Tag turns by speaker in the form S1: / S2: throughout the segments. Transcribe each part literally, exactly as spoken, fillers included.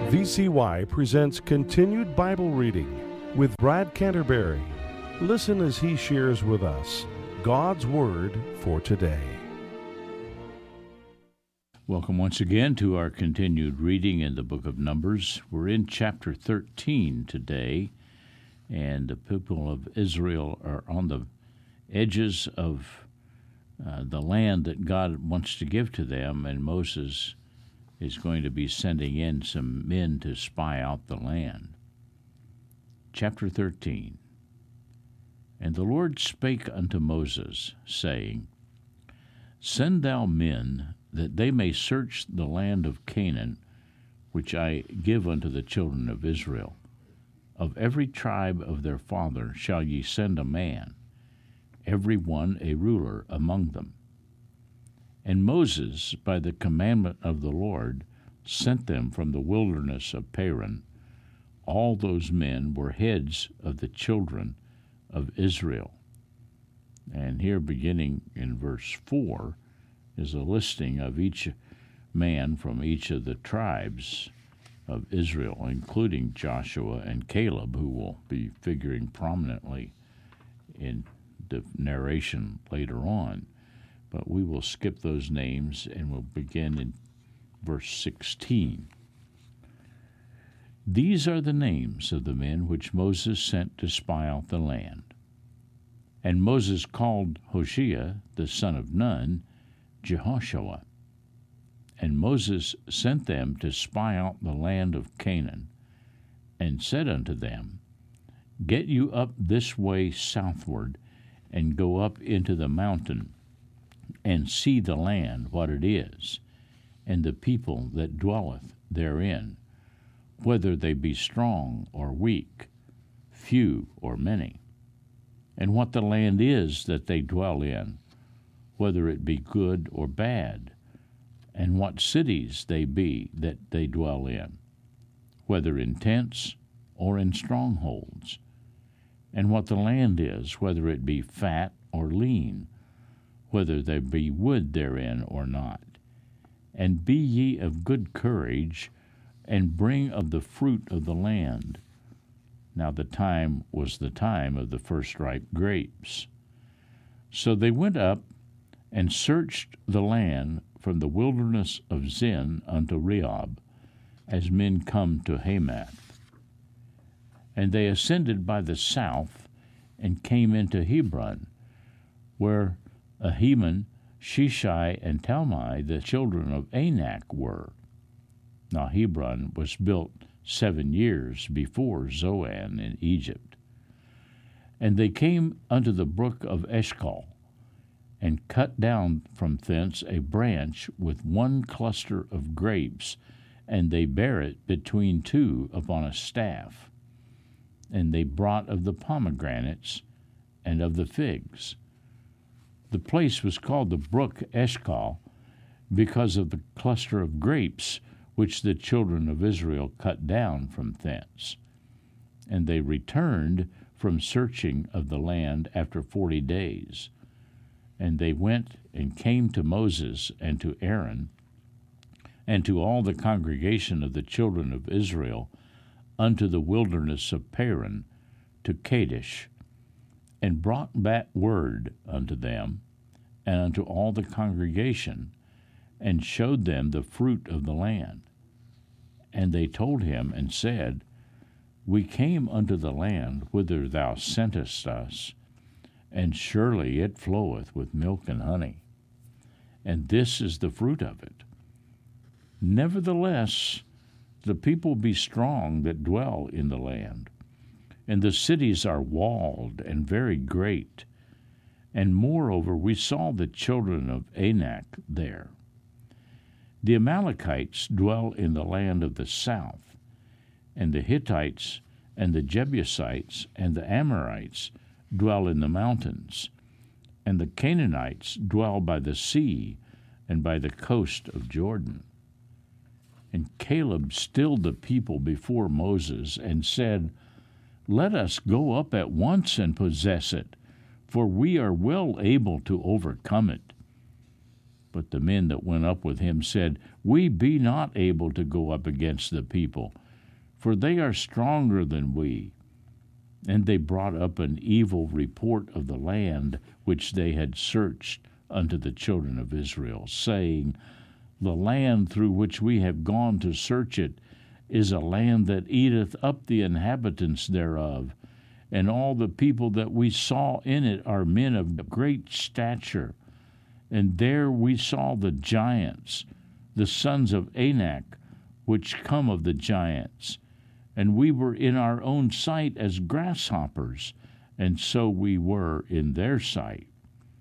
S1: V C Y presents Continued Bible Reading with Brad Canterbury. Listen as he shares with us God's Word for today.
S2: Welcome once again to our continued reading in the book of Numbers. We're in chapter thirteen today, and the people of Israel are on the edges of uh, the land that God wants to give to them, and Moses is going to be sending in some men to spy out the land. Chapter thirteen. And the Lord spake unto Moses, saying, Send thou men, that they may search the land of Canaan, which I give unto the children of Israel. Of every tribe of their father shall ye send a man, every one a ruler among them. And Moses, by the commandment of the Lord, sent them from the wilderness of Paran. All those men were heads of the children of Israel. And here, beginning in verse four, is a listing of each man from each of the tribes of Israel, including Joshua and Caleb, who will be figuring prominently in the narration later on. But we will skip those names and we'll begin in verse sixteen. These are the names of the men which Moses sent to spy out the land. And Moses called Hoshea, the son of Nun, Jehoshua. And Moses sent them to spy out the land of Canaan, and said unto them, Get you up this way southward, and go up into the mountain, and see the land, what it is, and the people that dwelleth therein, whether they be strong or weak, few or many, and what the land is that they dwell in, whether it be good or bad, and what cities they be that they dwell in, whether in tents or in strongholds, and what the land is, whether it be fat or lean, whether there be wood therein or not. And be ye of good courage, and bring of the fruit of the land. Now the time was the time of the first ripe grapes. So they went up and searched the land from the wilderness of Zin unto Rehob, as men come to Hamath. And they ascended by the south, and came into Hebron, where Ahiman, Sheshai, and Talmai, the children of Anak, were. Now Hebron was built seven years before Zoan in Egypt. And they came unto the brook of Eshcol, and cut down from thence a branch with one cluster of grapes, and they bare it between two upon a staff. And they brought of the pomegranates and of the figs. The place was called the brook Eshcol, because of the cluster of grapes which the children of Israel cut down from thence. And they returned from searching of the land after forty days. And they went and came to Moses and to Aaron, and to all the congregation of the children of Israel, unto the wilderness of Paran, to Kadesh, and brought back word unto them, and unto all the congregation, and showed them the fruit of the land. And they told him and said, We came unto the land whither thou sentest us, and surely it floweth with milk and honey, and this is the fruit of it. Nevertheless, the people be strong that dwell in the land, and the cities are walled and very great. And moreover, we saw the children of Anak there. The Amalekites dwell in the land of the south, and the Hittites and the Jebusites and the Amorites dwell in the mountains, and the Canaanites dwell by the sea and by the coast of Jordan. And Caleb stilled the people before Moses, and said, Let us go up at once and possess it, for we are well able to overcome it. But the men that went up with him said, We be not able to go up against the people, for they are stronger than we. And they brought up an evil report of the land which they had searched unto the children of Israel, saying, The land through which we have gone to search it is a land that eateth up the inhabitants thereof, and all the people that we saw in it are men of great stature. And there we saw the giants, the sons of Anak, which come of the giants. And we were in our own sight as grasshoppers, and so we were in their sight.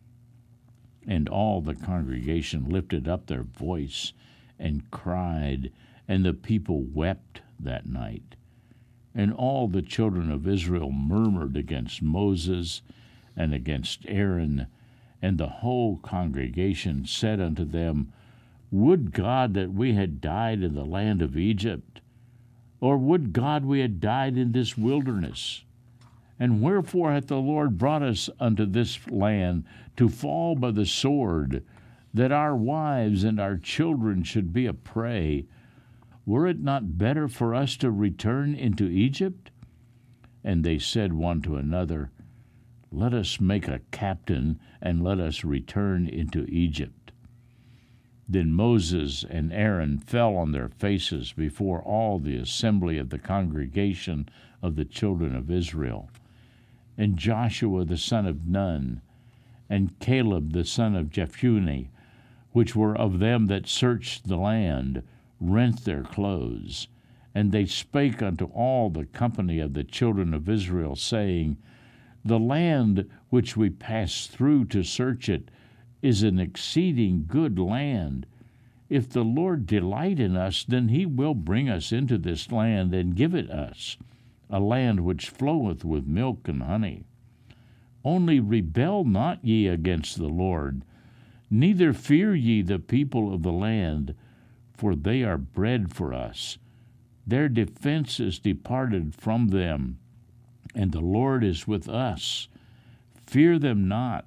S2: And all the congregation lifted up their voice and cried, and the people wept that night. And all the children of Israel murmured against Moses and against Aaron, and the whole congregation said unto them, Would God that we had died in the land of Egypt, or would God we had died in this wilderness? And wherefore hath the Lord brought us unto this land to fall by the sword, that our wives and our children should be a prey? Were it not better for us to return into Egypt? And they said one to another, Let us make a captain, and let us return into Egypt. Then Moses and Aaron fell on their faces before all the assembly of the congregation of the children of Israel. And Joshua the son of Nun, and Caleb the son of Jephunneh, which were of them that searched the land, rent their clothes. And they spake unto all the company of the children of Israel, saying, The land which we passed through to search it is an exceeding good land. If the Lord delight in us, then he will bring us into this land and give it us, a land which floweth with milk and honey. Only rebel not ye against the Lord, neither fear ye the people of the land, for they are bread for us. Their defense is departed from them, and the Lord is with us. Fear them not.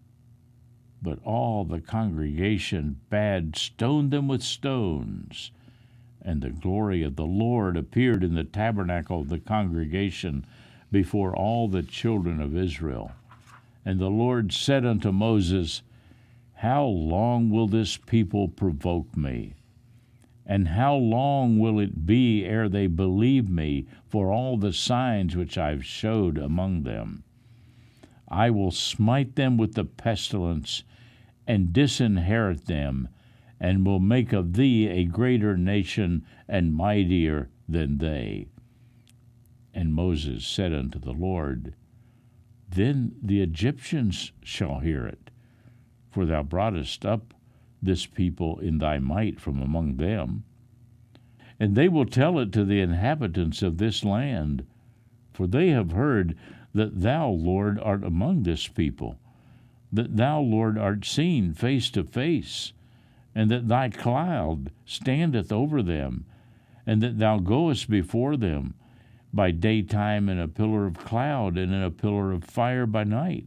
S2: But all the congregation bade stone them with stones. And the glory of the Lord appeared in the tabernacle of the congregation before all the children of Israel. And the Lord said unto Moses, How long will this people provoke me? And how long will it be ere they believe me for all the signs which I have showed among them? I will smite them with the pestilence, and disinherit them, and will make of thee a greater nation and mightier than they. And Moses said unto the Lord, Then the Egyptians shall hear it, for thou broughtest up this people in thy might from among them. And they will tell it to the inhabitants of this land, for they have heard that thou, Lord, art among this people, that thou, Lord, art seen face to face, and that thy cloud standeth over them, and that thou goest before them by daytime in a pillar of cloud, and in a pillar of fire by night.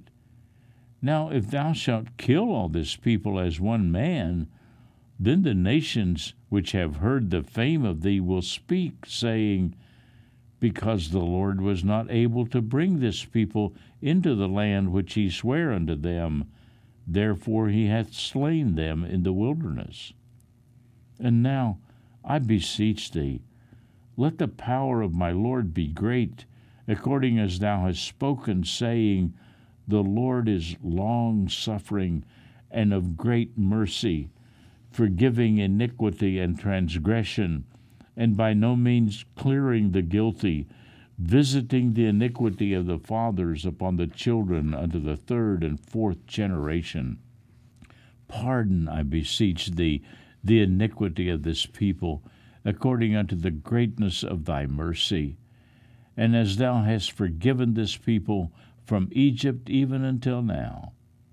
S2: Now if thou shalt kill all this people as one man, then the nations which have heard the fame of thee will speak, saying, Because the Lord was not able to bring this people into the land which he sware unto them, therefore he hath slain them in the wilderness. And now, I beseech thee, let the power of my Lord be great, according as thou hast spoken, saying, The Lord is long-suffering and of great mercy, forgiving iniquity and transgression, and by no means clearing the guilty, visiting the iniquity of the fathers upon the children unto the third and fourth generation. Pardon, I beseech thee, the iniquity of this people, according unto the greatness of thy mercy. And as thou hast forgiven this people from Egypt even until now.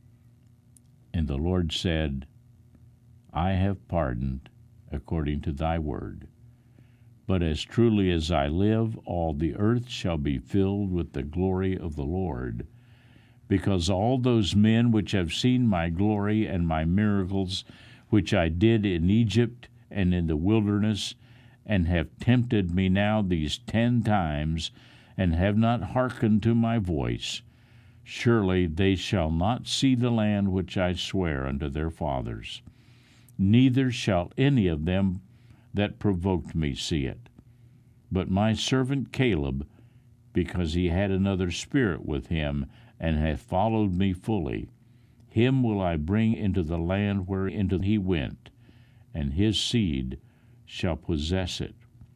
S2: And the Lord said, I have pardoned according to thy word. But as truly as I live, all the earth shall be filled with the glory of the Lord, because all those men which have seen my glory and my miracles, which I did in Egypt and in the wilderness, and have tempted me now these ten times, and have not hearkened to my voice, surely they shall not see the land which I swear unto their fathers, neither shall any of them that provoked me see it. But my servant Caleb, because he had another spirit with him, and hath followed me fully, him will I bring into the land whereinto he went, and his seed shall possess it.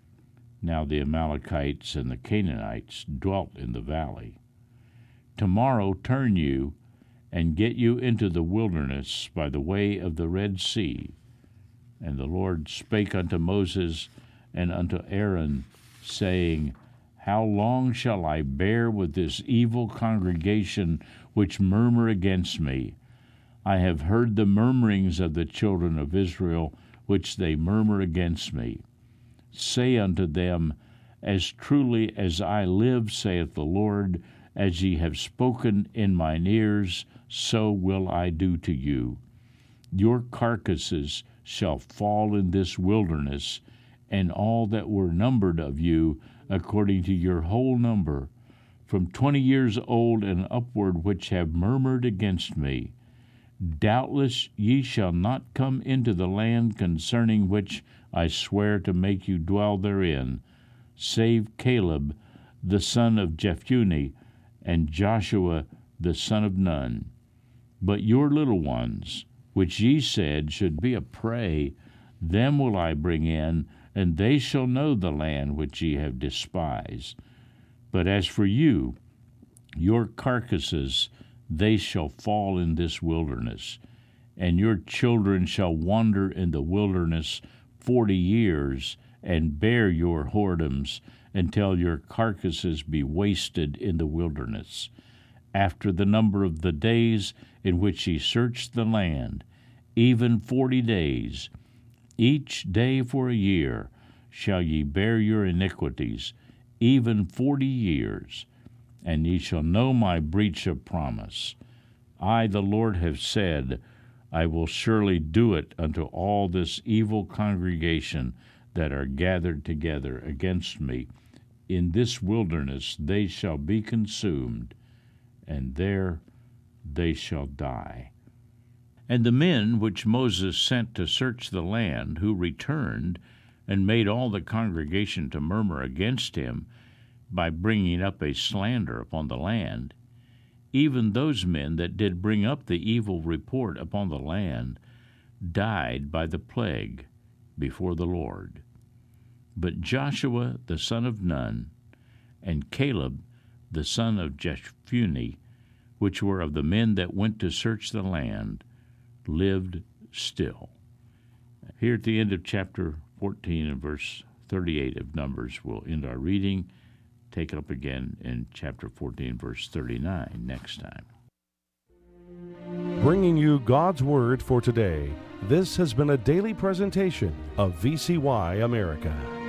S2: Now the Amalekites and the Canaanites dwelt in the valley. Tomorrow turn you, and get you into the wilderness by the way of the Red Sea. And the Lord spake unto Moses and unto Aaron, saying, How long shall I bear with this evil congregation which murmur against me? I have heard the murmurings of the children of Israel, which they murmur against me. Say unto them, As truly as I live, saith the Lord, as ye have spoken in mine ears, so will I do to you. Your carcasses shall fall in this wilderness, and all that were numbered of you, according to your whole number, from twenty years old and upward, which have murmured against me. Doubtless ye shall not come into the land concerning which I swear to make you dwell therein, save Caleb the son of Jephunneh, and Joshua the son of Nun. But your little ones, which ye said should be a prey, them will I bring in, and they shall know the land which ye have despised. But as for you, your carcasses, they shall fall in this wilderness, and your children shall wander in the wilderness forty years, and bear your whoredoms, until your carcasses be wasted in the wilderness. After the number of the days in which ye searched the land, even forty days, each day for a year, shall ye bear your iniquities, even forty years, and ye shall know my breach of promise. I, the Lord, have said, I will surely do it unto all this evil congregation that are gathered together against me. In this wilderness they shall be consumed, and there they shall die. And the men which Moses sent to search the land, who returned, and made all the congregation to murmur against him, by bringing up a slander upon the land, even those men that did bring up the evil report upon the land, died by the plague before the Lord. But Joshua the son of Nun, and Caleb the son of Jephunneh, which were of the men that went to search the land, lived still. Here at the end of chapter fourteen and verse thirty-eight of Numbers, we'll end our reading. Take it up again in chapter fourteen, verse thirty-nine next time.
S1: Bringing you God's Word for today, this has been a daily presentation of V C Y America.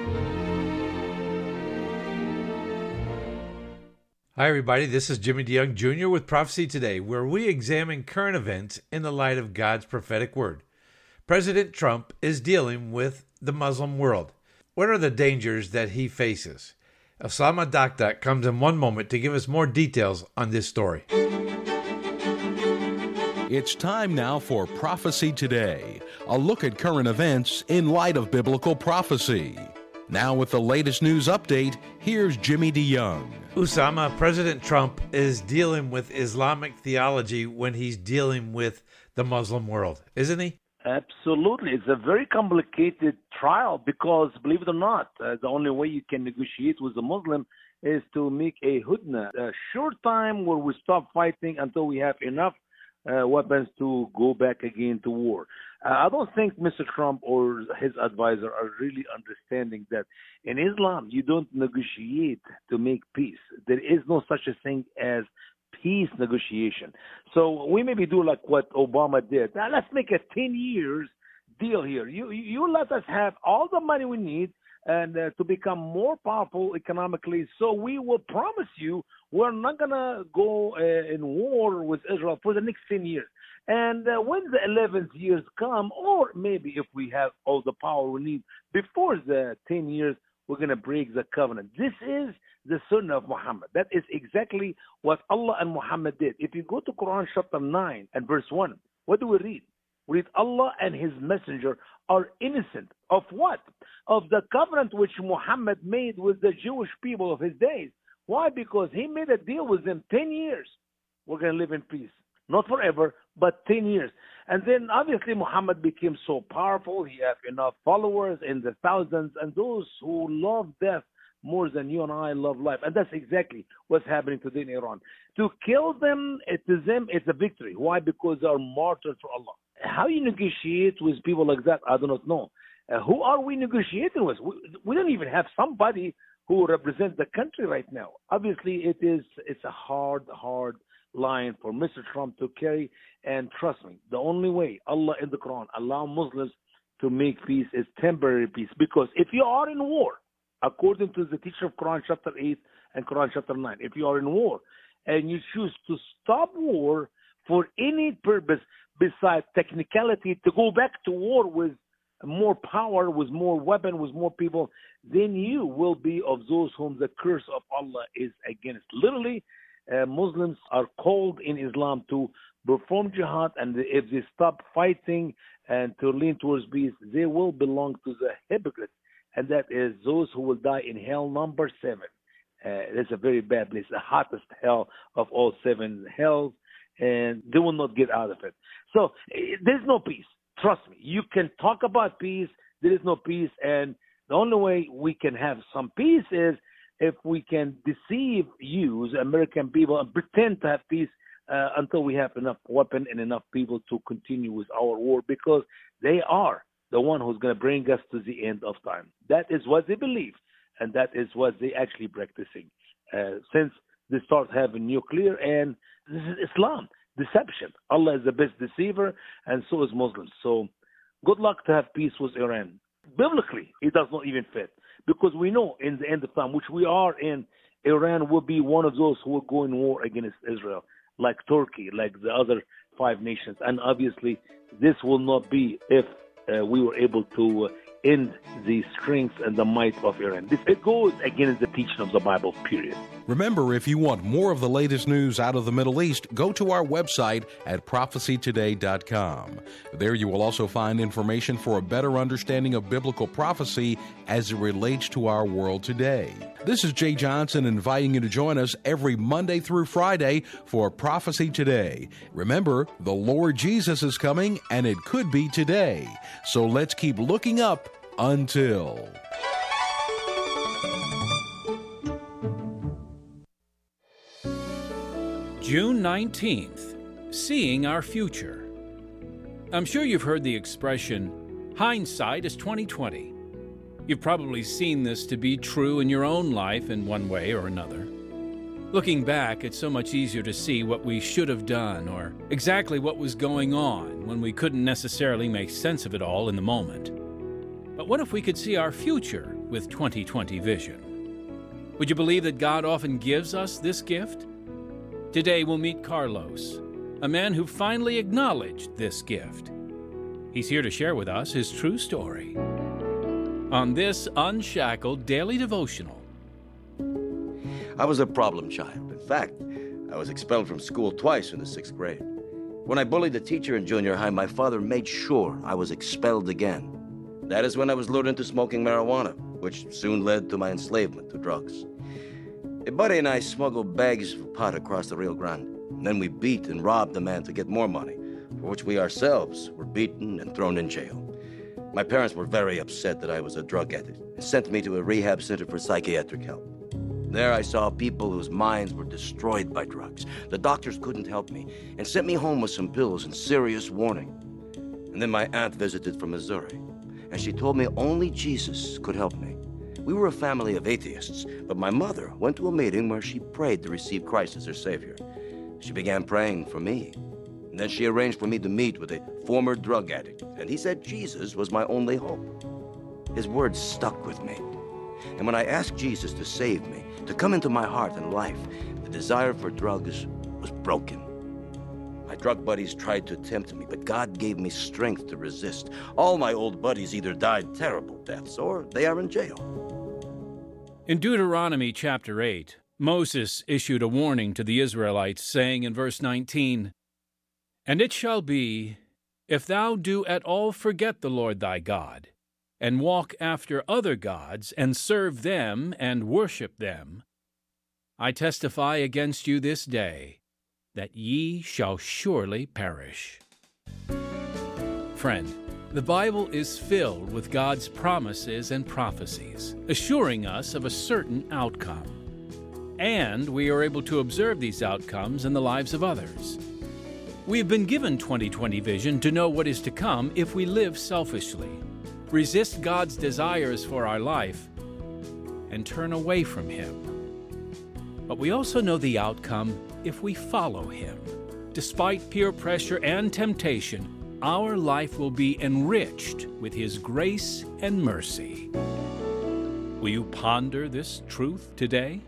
S3: Hi, everybody. This is Jimmy DeYoung Junior with Prophecy Today, where we examine current events in the light of God's prophetic word. President Trump is dealing with the Muslim world. What are the dangers that he faces? Osama Dakdak comes in one moment to give us more details on this story.
S4: It's time now for Prophecy Today, a look at current events in light of biblical prophecy. Now with the latest news update, here's Jimmy DeYoung.
S3: Osama, President Trump is dealing with Islamic theology when he's dealing with the Muslim world, isn't he?
S5: Absolutely. It's a very complicated trial because, believe it or not, uh, the only way you can negotiate with a Muslim is to make a hudna, a short time where we stop fighting until we have enough uh, weapons to go back again to war. Uh, I don't think Mister Trump or his advisor are really understanding that in Islam, you don't negotiate to make peace. There is no such a thing as peace negotiation. So we maybe do like what Obama did. Now let's make it ten years deal here. You you let us have all the money we need and uh, to become more powerful economically. So we will promise you we're not going to go uh, in war with Israel for the next ten years. And uh, when the eleventh years come, or maybe if we have all the power we need before the ten years, we're going to break the covenant. This is the Sunnah of Muhammad. That is exactly what Allah and Muhammad did. If you go to Quran chapter nine and verse one, what do we read? We read, Allah and His Messenger are innocent of what? Of the covenant which Muhammad made with the Jewish people of his days. Why? Because he made a deal with them ten years. We're going to live in peace. Not forever, but ten years. And then obviously Muhammad became so powerful. He had enough followers in the thousands, and those who love death more than you and I love life. And that's exactly what's happening today in Iran. To kill them, it, to them, it's a victory. Why? Because they are martyrs for Allah. How you negotiate with people like that, I do not know. Uh, who are we negotiating with? We, we don't even have somebody who represents the country right now. Obviously, it is it's a hard, hard line for Mister Trump to carry. And trust me, the only way Allah in the Quran allow Muslims to make peace is temporary peace. Because if you are in war, according to the teacher of Quran chapter eight and Quran chapter nine, if you are in war and you choose to stop war for any purpose besides technicality, to go back to war with more power, with more weapon, with more people, then you will be of those whom the curse of Allah is against. Literally, uh, Muslims are called in Islam to perform jihad, and if they stop fighting and to lean towards peace, they will belong to the hypocrites, and that is those who will die in hell number seven. Uh, it's a very bad place, the hottest hell of all seven hells, and they will not get out of it. So there's no peace. Trust me. You can talk about peace. There is no peace. And the only way we can have some peace is if we can deceive, use American people and pretend to have peace uh, until we have enough weapon and enough people to continue with our war, because they are the one who's going to bring us to the end of time. That is what they believe, and that is what they actually practicing uh, since they start having nuclear. And this is Islam, deception. Allah is the best deceiver, and so is Muslims. So good luck to have peace with Iran. Biblically, it does not even fit, because we know in the end of time, which we are in, Iran will be one of those who will go in war against Israel, like Turkey, like the other five nations. And obviously, this will not be if uh, we were able to uh, end the strength and the might of Iran. This, it goes against the teaching of the Bible, period.
S4: Remember, if you want more of the latest news out of the Middle East, go to our website at prophecy today dot com. There you will also find information for a better understanding of biblical prophecy as it relates to our world today. This is Jay Johnson inviting you to join us every Monday through Friday for Prophecy Today. Remember, the Lord Jesus is coming, and it could be today. So let's keep looking up until...
S6: June nineteenth, Seeing Our Future. I'm sure you've heard the expression, hindsight is twenty twenty. You've probably seen this to be true in your own life in one way or another. Looking back, it's so much easier to see what we should have done or exactly what was going on when we couldn't necessarily make sense of it all in the moment. But what if we could see our future with twenty twenty vision? Would you believe that God often gives us this gift? Today we'll meet Carlos, a man who finally acknowledged this gift. He's here to share with us his true story on this Unshackled Daily Devotional.
S7: I was a problem child. In fact, I was expelled from school twice in the sixth grade. When I bullied a teacher in junior high, my father made sure I was expelled again. That is when I was lured into smoking marijuana, which soon led to my enslavement to drugs. A buddy and I smuggled bags of pot across the Rio Grande. And then we beat and robbed a man to get more money, for which we ourselves were beaten and thrown in jail. My parents were very upset that I was a drug addict and sent me to a rehab center for psychiatric help. There I saw people whose minds were destroyed by drugs. The doctors couldn't help me and sent me home with some pills and serious warning. And then my aunt visited from Missouri, and she told me only Jesus could help me. We were a family of atheists, but my mother went to a meeting where she prayed to receive Christ as her Savior. She began praying for me. And then she arranged for me to meet with a former drug addict, and he said Jesus was my only hope. His words stuck with me. And when I asked Jesus to save me, to come into my heart and life, the desire for drugs was broken. My drug buddies tried to tempt me, but God gave me strength to resist. All my old buddies either died terrible deaths or they are in jail.
S6: In Deuteronomy chapter eight, Moses issued a warning to the Israelites, saying in verse nineteen, "And it shall be, if thou do at all forget the Lord thy God, and walk after other gods, and serve them, and worship them, I testify against you this day, that ye shall surely perish." Friend, the Bible is filled with God's promises and prophecies, assuring us of a certain outcome. And we are able to observe these outcomes in the lives of others. We've been given twenty twenty vision to know what is to come if we live selfishly, resist God's desires for our life, and turn away from Him. But we also know the outcome if we follow Him. Despite peer pressure and temptation, our life will be enriched with His grace and mercy. Will you ponder this truth today?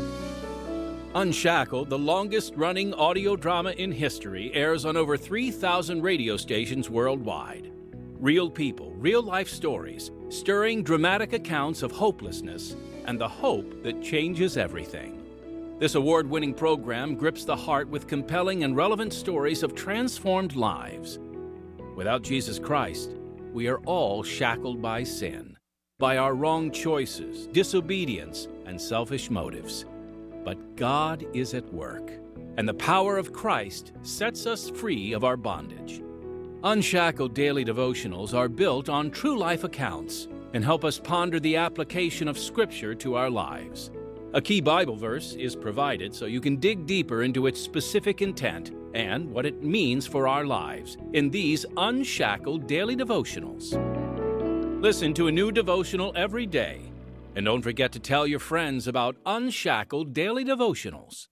S6: Unshackled, the longest-running audio drama in history, airs on over three thousand radio stations worldwide. Real people, real-life stories, stirring dramatic accounts of hopelessness and the hope that changes everything. This award-winning program grips the heart with compelling and relevant stories of transformed lives. Without Jesus Christ, we are all shackled by sin, by our wrong choices, disobedience, and selfish motives. But God is at work, and the power of Christ sets us free of our bondage. Unshackled daily devotionals are built on true life accounts and help us ponder the application of Scripture to our lives. A key Bible verse is provided so you can dig deeper into its specific intent and what it means for our lives in these unshackled daily devotionals. Listen to a new devotional every day, and don't forget to tell your friends about Unshackled Daily Devotionals.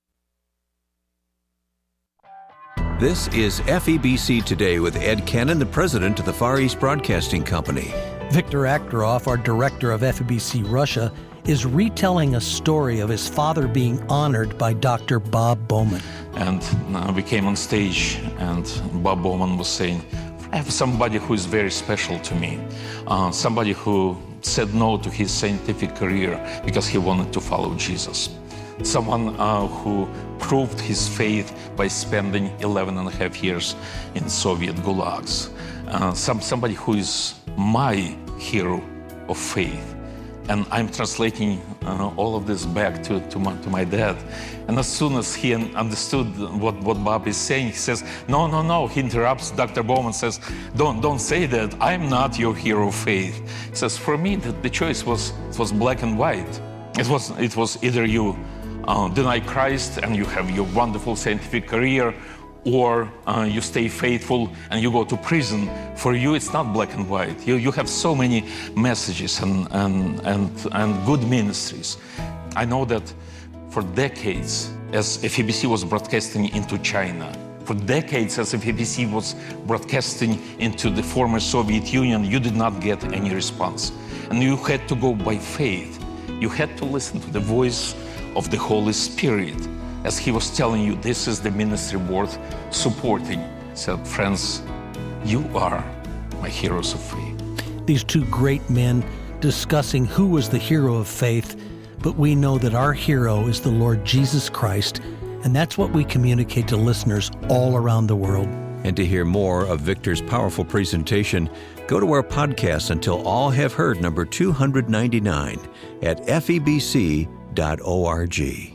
S8: This is F E B C Today with Ed Cannon, the president of the Far East Broadcasting Company.
S9: Viktor Akhtarov, our director of F E B C Russia, is retelling a story of his father being honored by Doctor Bob Bowman.
S10: And uh, we came on stage, and Bob Bowman was saying, I have somebody who is very special to me, uh, somebody who said no to his scientific career because he wanted to follow Jesus. Someone uh, who proved his faith by spending eleven and a half years in Soviet gulags. Uh, some, somebody who is my hero of faith. And I'm translating uh, all of this back to, to, my, to my dad. And as soon as he understood what, what Bob is saying, he says, no, no, no. He interrupts Doctor Bowman, says, don't, don't say that. I'm not your hero of faith. He says, for me, the, the choice was, it was black and white. It was, it was either you uh, deny Christ and you have your wonderful scientific career, or uh, you stay faithful and you go to prison. For you, it's not black and white. You, you have so many messages and, and, and, and good ministries. I know that for decades, as F E B C was broadcasting into China, for decades as F E B C was broadcasting into the former Soviet Union, you did not get any response. And you had to go by faith. You had to listen to the voice of the Holy Spirit. As he was telling you, this is the ministry worth supporting. He said, friends, you are my heroes of faith.
S9: These two great men discussing who was the hero of faith, but we know that our hero is the Lord Jesus Christ, and that's what we communicate to listeners all around the world.
S8: And to hear more of Viktor's powerful presentation, go to our podcast Until All Have Heard number two ninety-nine at F E B C dot org.